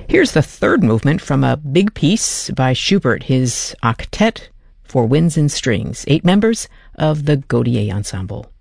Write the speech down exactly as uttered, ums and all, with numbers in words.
Here's the third movement from a big piece by Schubert, his Octet for Winds and Strings, eight members of the Gaudier Ensemble.